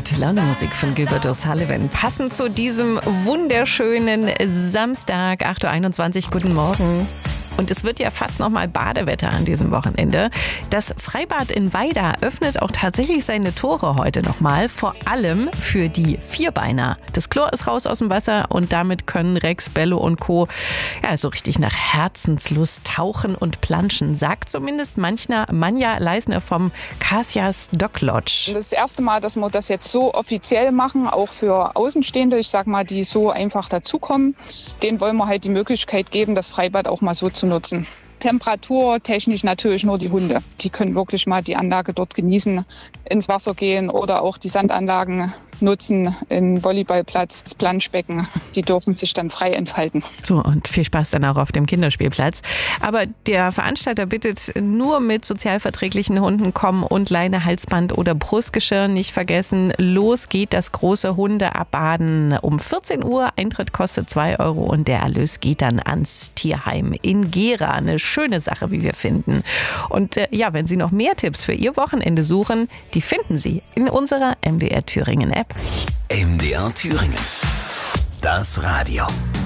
Gute Laune Musik von Gilbert O'Sullivan. Passend zu diesem wunderschönen Samstag, 8.21 Uhr. Guten Morgen. Und es wird ja fast nochmal Badewetter an diesem Wochenende. Das Freibad in Weida öffnet auch tatsächlich seine Tore heute nochmal, vor allem für die Vierbeiner. Das Chlor ist raus aus dem Wasser und damit können Rex, Bello und Co. ja so richtig nach Herzenslust tauchen und planschen, sagt zumindest Manja Leisner vom Kasias Dock Lodge. Das erste Mal, dass wir das jetzt so offiziell machen, auch für Außenstehende, ich sag mal, die so einfach dazukommen, denen wollen wir halt die Möglichkeit geben, das Freibad auch mal so zu nutzen. Temperaturtechnisch natürlich nur die Hunde. Die können wirklich mal die Anlage dort genießen, ins Wasser gehen oder auch die Sandanlagen nutzen, in Volleyballplatz, das Planschbecken. Die dürfen sich dann frei entfalten. So, und viel Spaß dann auch auf dem Kinderspielplatz. Aber der Veranstalter bittet nur mit sozialverträglichen Hunden kommen und Leine, Halsband oder Brustgeschirr nicht vergessen. Los geht das große Hundeabbaden um 14 Uhr. Eintritt kostet 2 Euro und der Erlös geht dann ans Tierheim in Gera. Eine schöne Sache, wie wir finden. Und wenn Sie noch mehr Tipps für Ihr Wochenende suchen, die finden Sie in unserer MDR Thüringen App. MDR Thüringen. Das Radio.